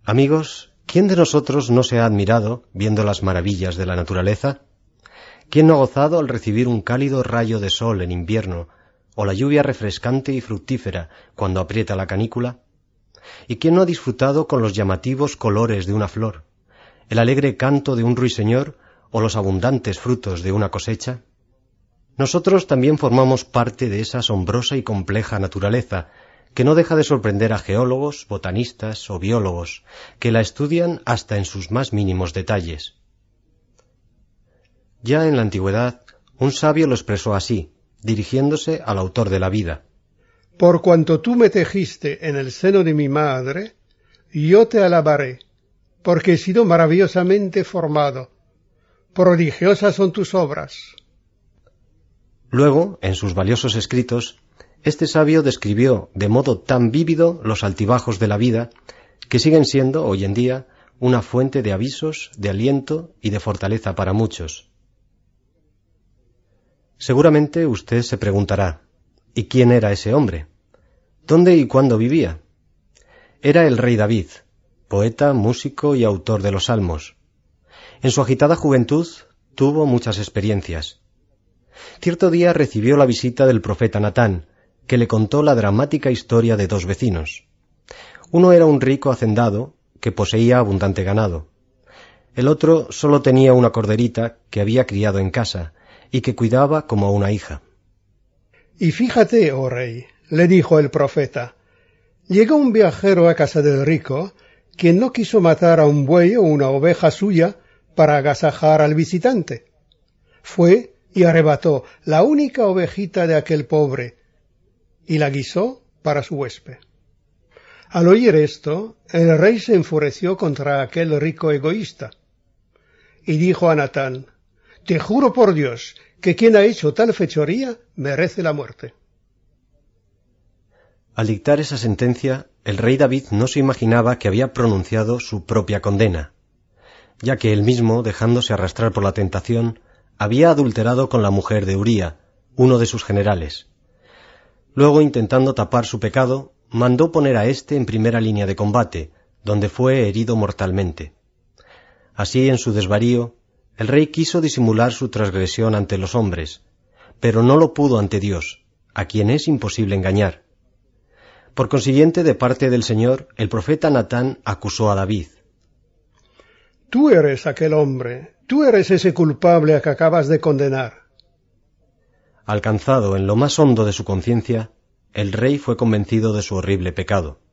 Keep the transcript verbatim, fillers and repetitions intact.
Amigos, ¿quién de nosotros no se ha admirado viendo las maravillas de la naturaleza? ¿Quién no ha gozado al recibir un cálido rayo de sol en invierno, o la lluvia refrescante y fructífera cuando aprieta la canícula? ¿Y quién no ha disfrutado con los llamativos colores de una flor, el alegre canto de un ruiseñor o los abundantes frutos de una cosecha? Nosotros también formamos parte de esa asombrosa y compleja naturaleza, que no deja de sorprender a geólogos, botanistas o biólogos, que la estudian hasta en sus más mínimos detalles. Ya en la antigüedad, un sabio lo expresó así, dirigiéndose al autor de la vida. Por cuanto tú me tejiste en el seno de mi madre, yo te alabaré, porque he sido maravillosamente formado. Prodigiosas son tus obras. Luego, en sus valiosos escritos, este sabio describió de modo tan vívido los altibajos de la vida, que siguen siendo, hoy en día, una fuente de avisos, de aliento y de fortaleza para muchos. Seguramente usted se preguntará, ¿y quién era ese hombre? ¿Dónde y cuándo vivía? Era el rey David, poeta, músico y autor de los salmos. En su agitada juventud tuvo muchas experiencias. Cierto día recibió la visita del profeta Natán, que le contó la dramática historia de dos vecinos. Uno era un rico hacendado que poseía abundante ganado. El otro solo tenía una corderita que había criado en casa y que cuidaba como a una hija. Y fíjate, oh rey, le dijo el profeta, llegó un viajero a casa del rico, quien no quiso matar a un buey o una oveja suya para agasajar al visitante. Fue y arrebató la única ovejita de aquel pobre, y la guisó para su huésped. Al oír esto, el rey se enfureció contra aquel rico egoísta, y dijo a Natán, te juro por Dios, que quien ha hecho tal fechoría merece la muerte. Al dictar esa sentencia, el rey David no se imaginaba que había pronunciado su propia condena, ya que él mismo, dejándose arrastrar por la tentación, había adulterado con la mujer de Uría, uno de sus generales. Luego, intentando tapar su pecado, mandó poner a éste en primera línea de combate, donde fue herido mortalmente. Así, en su desvarío, el rey quiso disimular su transgresión ante los hombres, pero no lo pudo ante Dios, a quien es imposible engañar. Por consiguiente, de parte del Señor, el profeta Natán acusó a David. Tú eres aquel hombre, tú eres ese culpable a que acabas de condenar. Alcanzado en lo más hondo de su conciencia, el rey fue convencido de su horrible pecado.